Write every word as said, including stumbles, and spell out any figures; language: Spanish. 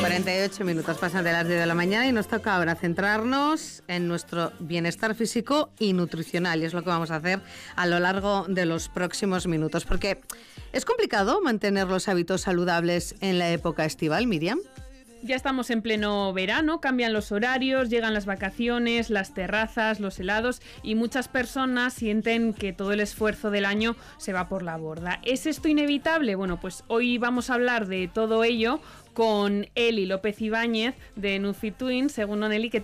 cuarenta y ocho minutos pasan de las diez de la mañana y nos toca ahora centrarnos en nuestro bienestar físico y nutricional, y es lo que vamos a hacer a lo largo de los próximos minutos, porque es complicado mantener los hábitos saludables en la época estival, Miriam. Ya estamos en pleno verano, cambian los horarios, llegan las vacaciones, las terrazas, los helados y muchas personas sienten que todo el esfuerzo del año se va por la borda. ¿Es esto inevitable? Bueno, pues hoy vamos a hablar de todo ello con Eli López Ibáñez de NutriTwins. Según Eli, ¿qué